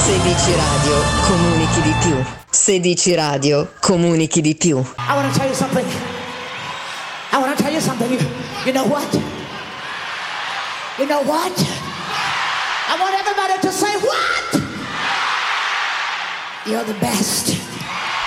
16 Radio, comunichi di più. 16 Radio, comunichi di più. I want to tell you something. I want to tell you something. You know what? You know what? I want everybody to say what? You're the best.